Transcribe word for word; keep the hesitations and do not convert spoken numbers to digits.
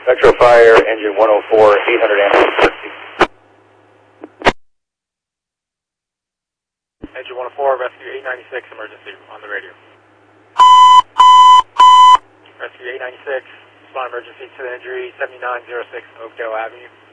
Metro Fire, engine one oh four, eight hundred ambulance. Engine one oh four, rescue eight ninety-six, emergency, on the radio. Rescue eight ninety-six, respond emergency to the injury, seventy-nine oh six Oakdale Avenue.